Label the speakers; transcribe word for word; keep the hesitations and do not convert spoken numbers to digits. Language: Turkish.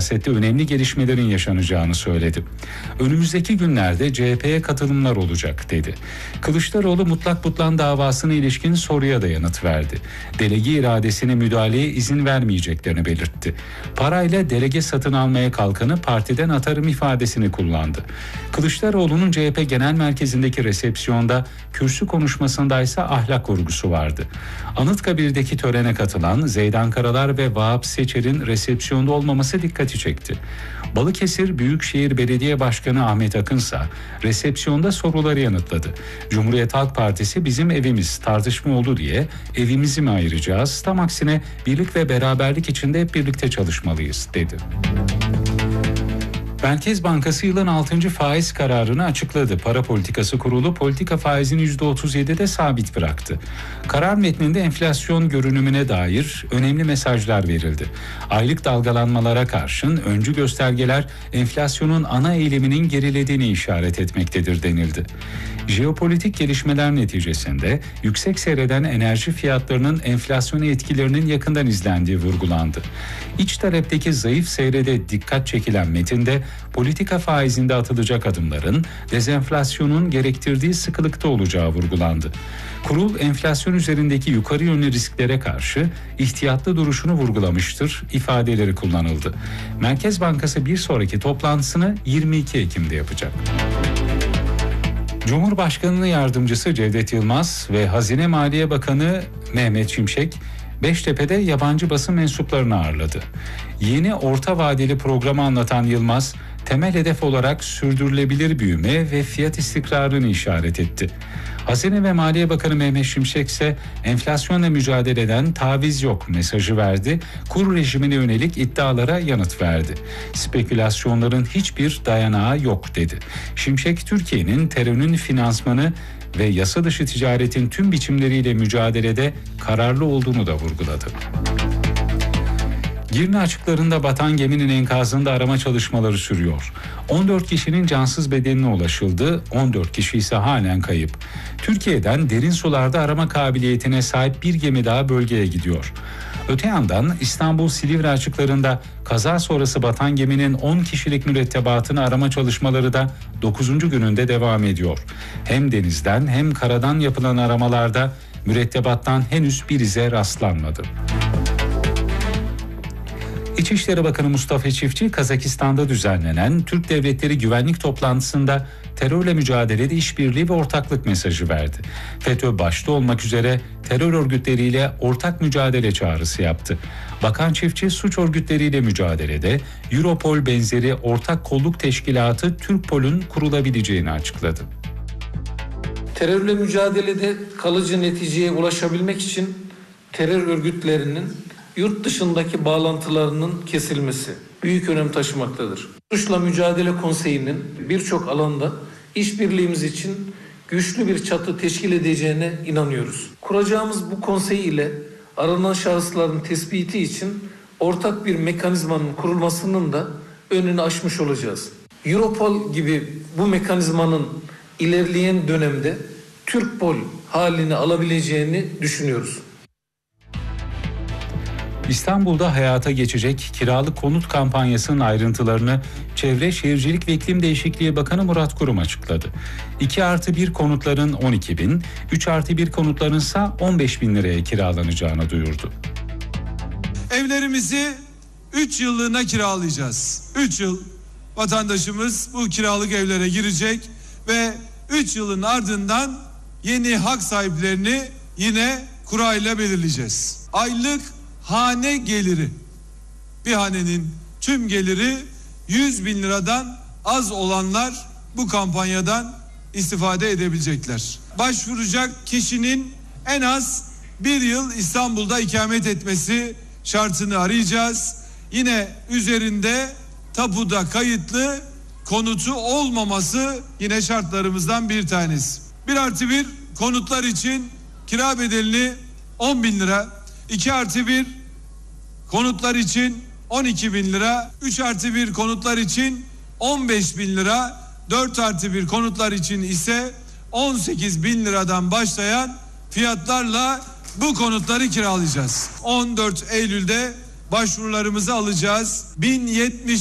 Speaker 1: siyasette önemli gelişmelerin yaşanacağını söyledi. Önümüzdeki günlerde C H P'ye katılımlar olacak dedi. Kılıçdaroğlu mutlak butlan davasına ilişkin soruya da yanıt verdi. Delege iradesine müdahaleye izin vermeyeceklerini belirtti. Parayla delege satın almaya kalkanı partiden atarım ifadesini kullandı. Kılıçdaroğlu'nun C H P Genel Merkezi'ndeki resepsiyonda kürsü konuşmasında ise ahlak vurgusu vardı. Anıtkabir'deki törene katılan Zeydan Karalar ve Vahap Seçer'in resepsiyonda olmaması dikkati çekti. Balıkesir Büyükşehir Belediye Başkanı Ahmet Akınsa resepsiyonda soruları yanıtladı. Cumhuriyet Halk Partisi bizim evimiz, tartışma oldu diye evimizi mi ayıracağız? Tam aksine birlik ve beraberlik içinde hep birlikte çalışmalıyız dedi. Merkez Bankası yılın altıncı faiz kararını açıkladı. Para Politikası Kurulu politika faizini yüzde otuz yedide sabit bıraktı. Karar metninde enflasyon görünümüne dair önemli mesajlar verildi. Aylık dalgalanmalara karşın öncü göstergeler enflasyonun ana eğiliminin gerilediğini işaret etmektedir denildi. Jeopolitik gelişmeler neticesinde yüksek seyreden enerji fiyatlarının enflasyona etkilerinin yakından izlendiği vurgulandı. İç talepteki zayıf seyrede dikkat çekilen metinde politika faizinde atılacak adımların dezenflasyonun gerektirdiği sıkılıkta olacağı vurgulandı. Kurul enflasyon üzerindeki yukarı yönlü risklere karşı ihtiyatlı duruşunu vurgulamıştır ifadeleri kullanıldı. Merkez Bankası bir sonraki toplantısını yirmi iki Ekim'de yapacak. Cumhurbaşkanı Yardımcısı Cevdet Yılmaz ve Hazine Maliye Bakanı Mehmet Şimşek Beştepe'de yabancı basın mensuplarını ağırladı. Yeni orta vadeli programı anlatan Yılmaz, temel hedef olarak sürdürülebilir büyüme ve fiyat istikrarını işaret etti. Hazine ve Maliye Bakanı Mehmet Şimşek ise enflasyonla mücadeleden taviz yok mesajı verdi. Kur rejimine yönelik iddialara yanıt verdi. Spekülasyonların hiçbir dayanağı yok dedi. Şimşek, Türkiye'nin terörün finansmanı ve yasa dışı ticaretin tüm biçimleriyle mücadelede kararlı olduğunu da vurguladı. Girne açıklarında batan geminin enkazında arama çalışmaları sürüyor. on dört kişinin cansız bedenine ulaşıldı, on dört kişi ise halen kayıp. Türkiye'den derin sularda arama kabiliyetine sahip bir gemi daha bölgeye gidiyor. Öte yandan İstanbul Silivri açıklarında kaza sonrası batan geminin on kişilik mürettebatını arama çalışmaları da dokuzuncu gününde devam ediyor. Hem denizden hem karadan yapılan aramalarda mürettebattan henüz bir ize rastlanmadı. İçişleri Bakanı Mustafa Çiftçi, Kazakistan'da düzenlenen Türk Devletleri Güvenlik Toplantısı'nda terörle mücadelede işbirliği ve ortaklık mesajı verdi. FETÖ başta olmak üzere terör örgütleriyle ortak mücadele çağrısı yaptı. Bakan Çiftçi, suç örgütleriyle mücadelede Europol benzeri ortak kolluk teşkilatı Türkpol'ün kurulabileceğini açıkladı.
Speaker 2: Terörle mücadelede kalıcı neticeye ulaşabilmek için terör örgütlerinin yurt dışındaki bağlantılarının kesilmesi büyük önem taşımaktadır. Suçla Mücadele Konseyi'nin birçok alanda işbirliğimiz için güçlü bir çatı teşkil edeceğine inanıyoruz. Kuracağımız bu konsey ile aranan şahısların tespiti için ortak bir mekanizmanın kurulmasının da önünü açmış olacağız. Europol gibi bu mekanizmanın ilerleyen dönemde Türkpol halini alabileceğini düşünüyoruz.
Speaker 1: İstanbul'da hayata geçecek kiralık konut kampanyasının ayrıntılarını Çevre, Şehircilik ve İklim Değişikliği Bakanı Murat Kurum açıkladı. iki artı bir konutların on iki bin, üç artı bir konutların ise on beş bin liraya kiralanacağını duyurdu.
Speaker 3: Evlerimizi üç yıllığına kiralayacağız. üç yıl vatandaşımız bu kiralık evlere girecek ve üç yılın ardından yeni hak sahiplerini yine kurayla belirleyeceğiz. Aylık hane geliri, bir hanenin tüm geliri yüz bin liradan az olanlar bu kampanyadan istifade edebilecekler. Başvuracak kişinin en az bir yıl İstanbul'da ikamet etmesi şartını arayacağız. Yine üzerinde tapuda kayıtlı konutu olmaması yine şartlarımızdan bir tanesi. Bir artı bir konutlar için kira bedelini on bin lira, iki artı bir konutlar için on iki bin lira, üç artı bir konutlar için on beş bin lira, dört artı bir konutlar için ise on sekiz bin liradan başlayan fiyatlarla bu konutları kiralayacağız. on dört Eylül'de başvurularımızı alacağız. bin yetmiş